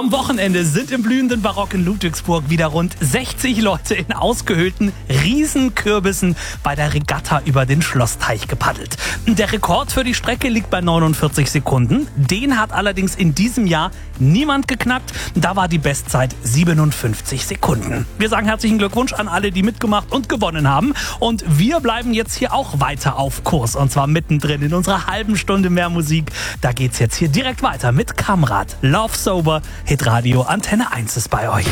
Am Wochenende sind im blühenden Barock in Ludwigsburg wieder rund 60 Leute in ausgehöhlten Riesenkürbissen bei der Regatta über den Schlossteich gepaddelt. Der Rekord für die Strecke liegt bei 49 Sekunden. Den hat allerdings in diesem Jahr niemand geknackt. Da war die Bestzeit 57 Sekunden. Wir sagen herzlichen Glückwunsch an alle, die mitgemacht und gewonnen haben. Und wir bleiben jetzt hier auch weiter auf Kurs. Und zwar mittendrin in unserer halben Stunde mehr Musik. Da geht's jetzt hier direkt weiter mit Kamrat. Love Sober, Hitradio Antenne 1 ist bei euch.